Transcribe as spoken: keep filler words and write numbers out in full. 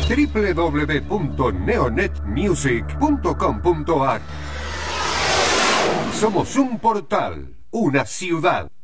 doble u doble u doble u punto neonet music punto com punto a r. Somos un portal, una ciudad.